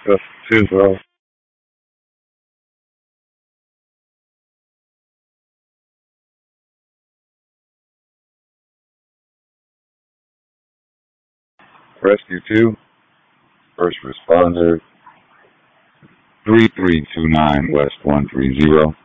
That's two, bro. Rescue 2, first responder, 3329 West 130.